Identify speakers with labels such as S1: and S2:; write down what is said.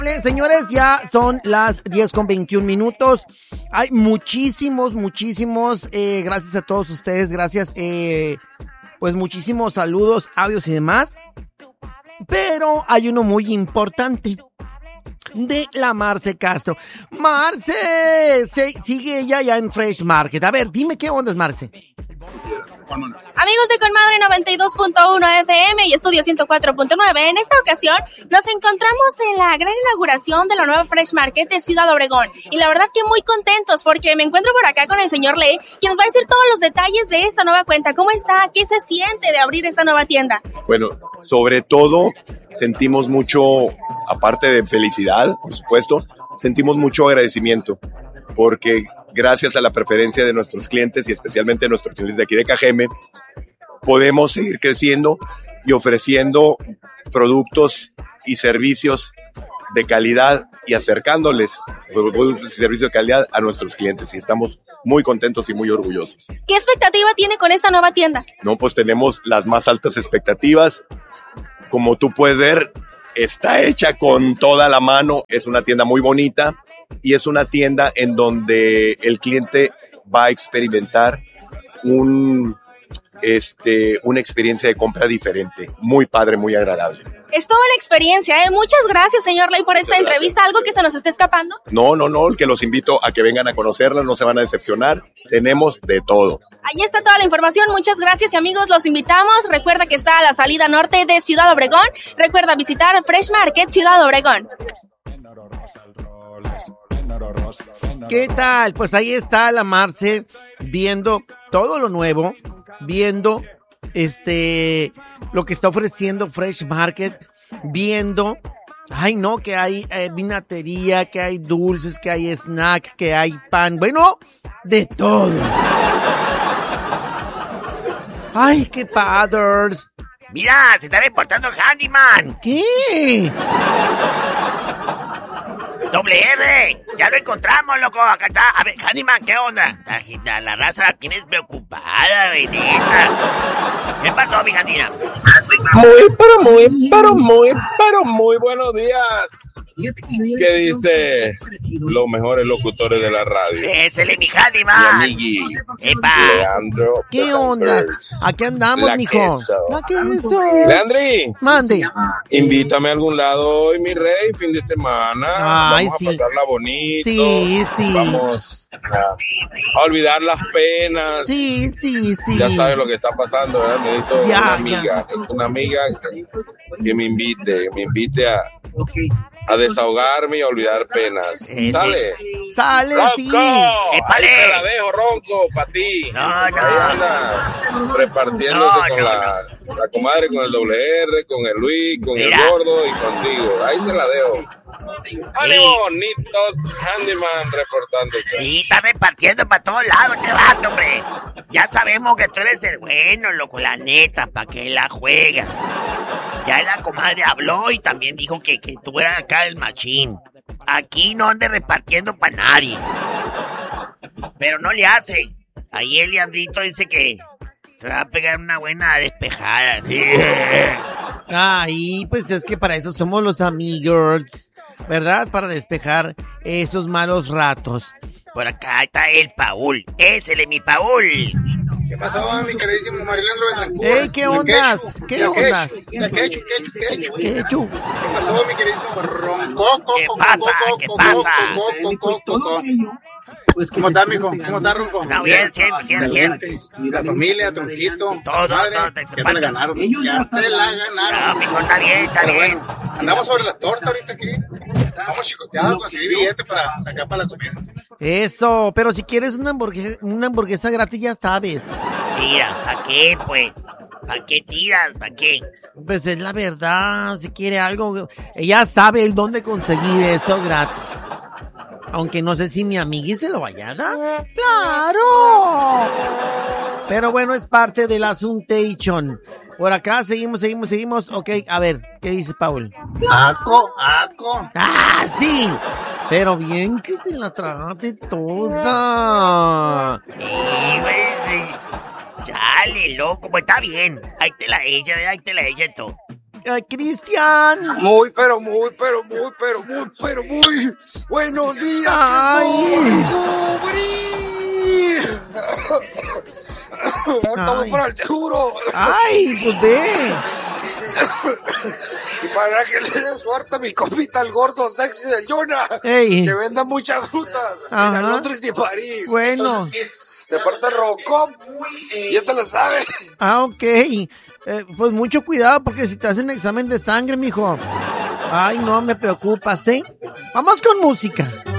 S1: Señores, ya son las 10:21. Hay muchísimos, gracias a todos ustedes, gracias, pues muchísimos saludos, audios y demás. Pero hay uno muy importante, de la Marce Castro. Marce, sigue ella ya en Fresh Market. A ver, dime qué onda es, Marce.
S2: Amigos de Conmadre 92.1 FM y Estudio 104.9, en esta ocasión nos encontramos en la gran inauguración de la nueva Fresh Market de Ciudad Obregón. Y la verdad que muy contentos porque me encuentro por acá con el señor Ley, quien nos va a decir todos los detalles de esta nueva cuenta. ¿Cómo está? ¿Qué se siente de abrir esta nueva tienda?
S3: Bueno, sobre todo sentimos mucho, aparte de felicidad, por supuesto, sentimos mucho agradecimiento porque gracias a la preferencia de nuestros clientes y especialmente de nuestros clientes de aquí de Cajeme, podemos seguir creciendo y ofreciendo productos y servicios de calidad y acercándoles productos y servicios de calidad a nuestros clientes. Y estamos muy contentos y muy orgullosos.
S2: ¿Qué expectativa tiene con esta nueva tienda?
S3: No, pues tenemos las más altas expectativas. Como tú puedes ver, está hecha con toda la mano. Es una tienda muy bonita. Y es una tienda en donde el cliente va a experimentar una experiencia de compra diferente, muy padre, muy agradable.
S2: Es toda una experiencia, ¿eh? Muchas gracias, señor Ley, por esta entrevista. ¿Algo que se nos esté escapando?
S3: No, que los invito a que vengan a conocerla, no se van a decepcionar. Tenemos de todo.
S2: Ahí está toda la información. Muchas gracias y amigos, los invitamos. Recuerda que está a la salida norte de Ciudad Obregón. Recuerda visitar Fresh Market Ciudad Obregón.
S1: ¿Qué tal? Pues ahí está la Marce viendo todo lo nuevo, viendo lo que está ofreciendo Fresh Market, viendo, que hay vinatería, que hay dulces, que hay snack, que hay pan, bueno, de todo. Ay, qué padres.
S4: Mira, se está reportando Handyman.
S1: ¿Qué?
S4: Doble R, ya lo encontramos, loco, acá está. A ver, Handyman, ¿qué onda? La raza la tienes preocupada, Benita. ¿Qué pasó, mi Handyman?
S5: Muy buenos días. ¿Qué dice los mejores locutores de la radio?
S4: Ese es mi Handyman.
S5: Mi amigui,
S4: ¡Epa!
S5: Leandro.
S1: ¿Qué onda? Aquí andamos,
S5: La
S1: mijo.
S5: queso.
S1: La queso.
S5: Leandri,
S1: Mande.
S5: invítame a algún lado hoy, mi rey, fin de semana.
S1: Ay,
S5: vamos
S1: sí.
S5: a pasarla bonito.
S1: Sí.
S5: Vamos a olvidar las penas.
S1: Sí.
S5: Ya sabes lo que está pasando, ¿verdad? Necesito una amiga que me invite a desahogarme y a olvidar penas. ¿Sale?
S1: ¡Sale, sí!
S5: Ahí te la dejo, Ronco, para ti.
S4: No.
S5: Ahí anda repartiéndose con la comadre, con el doble R, con el Luis, con el gordo y contigo. Ahí se la dejo. ¡Ánimo, bonitos! Handyman reportándose.
S4: Sí, está repartiendo para todos lados este vato, hombre. Ya sabemos que tú eres el bueno, loco, la neta, para que la juegas. Ya la comadre habló y también dijo que tú eras acá el machín. Aquí no ande repartiendo para nadie. Pero no le hace. Ahí el Leandrito dice que te va a pegar una buena despejada.
S1: Ay, pues es que para eso somos los amigos, ¿verdad? Para despejar esos malos ratos.
S4: Por acá está el Paul. Ese es mi Paul.
S6: ¿Qué pasó, mi queridísimo Marilandro Betancourt?
S1: ¡Ey, qué ondas! ¿Qué ondas?
S6: ¿Qué pasó, mi queridísimo Ronco?
S4: ¿Qué pasa?
S6: ¿Cómo estás, mijo? ¿Cómo estás, Ronco?
S4: Está bien, 100.
S6: La familia, Tronquito,
S4: todo.
S6: Ya te la ganaron.
S4: No, mijo, está bien.
S6: Bueno, andamos sobre las tortas ahorita aquí. Vamos chicoteados, conseguí billete para sacar para la comida.
S1: Eso, pero si quieres una hamburguesa gratis, ya sabes.
S4: Mira, ¿para qué, pues? ¿Para qué tiras? ¿Para qué?
S1: Pues es la verdad, si quiere algo, ella sabe el dónde conseguir esto gratis. Aunque no sé si mi amigui se lo vaya a dar. ¡Claro! Pero bueno, es parte del asuntation. Por acá seguimos. Ok, a ver, ¿qué dice Paul?
S6: ¡Aco!
S1: ¡Ah, sí! Pero bien que se la tragate toda.
S4: Chale, loco, pues está bien. Ahí te la echa y todo.
S1: Cristian.
S7: Muy buenos días.
S1: Ay.
S7: Ahorita voy para el seguro.
S1: Ay, pues ve.
S7: Y para que le dé suerte a mi compita el gordo sexy del Jonah.
S1: Ey.
S7: Que venda muchas frutas en Londres y París.
S1: Bueno.
S7: De parte de Robocop. Ya te lo sabes.
S1: Ok. Pues mucho cuidado porque si te hacen examen de sangre, mijo. Ay, no me preocupas, ¿eh? Vamos con música.